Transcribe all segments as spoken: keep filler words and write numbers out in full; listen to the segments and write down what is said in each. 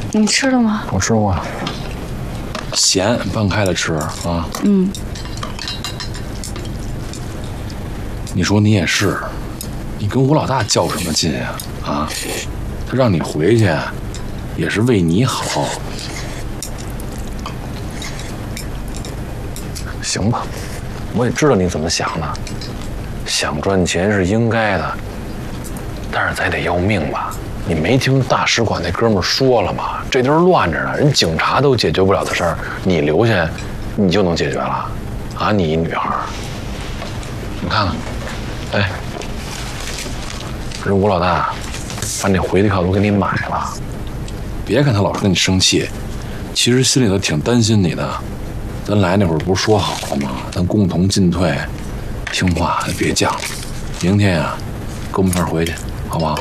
你吃了吗？ 我吃过。咸拌开了吃啊。 嗯。 你说你也是，你跟吴老大较什么劲呀？啊，他让你回去，也是为你好。行吧，我也知道你怎么想的，想赚钱是应该的，但是咱得要命吧？你没听大使馆那哥们说了吗？这地儿乱着呢，人警察都解决不了的事儿，你留下，你就能解决了？啊，你一女孩，你看看，哎，人吴老大把你回的票都给你买了，别看他老是跟你生气，其实心里头挺担心你的。咱来那会儿不是说好了吗？咱共同进退，听话别犟。明天呀、啊，跟我们一块儿回去，好不好？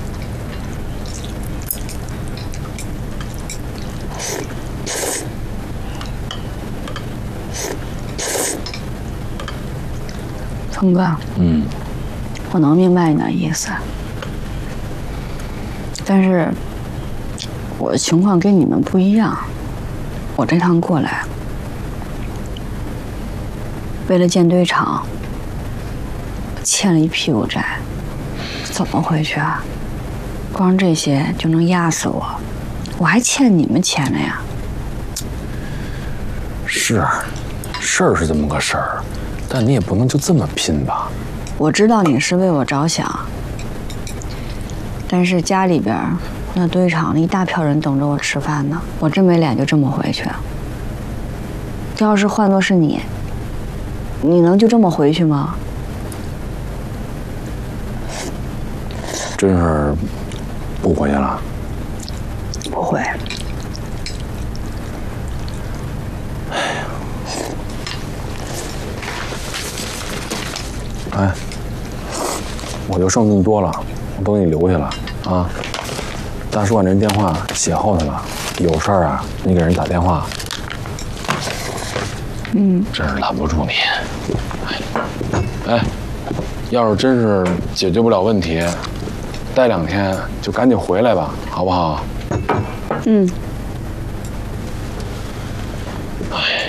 聪哥， 嗯， 我能明白你的意思，但是我的情况跟你们不一样。我这趟过来，为了建堆场，欠了一屁股债，怎么回去啊？光这些就能压死我，我还欠你们钱呢呀。 是，事儿是这么个事儿，但你也不能就这么拼吧？ 我知道你是为我着想，但是家里边那堆场一大票人等着我吃饭呢，我真没脸就这么回去。要是换作是你，你能就这么回去吗？ 真是不回去了？ 不会。 哎，我就剩这么多了，我都给你留下了啊。大使馆这电话写后头了，有事儿啊，你给人打电话。 嗯， 真是拦不住你。哎，要是真是解决不了问题，待两天就赶紧回来吧，好不好？ 嗯。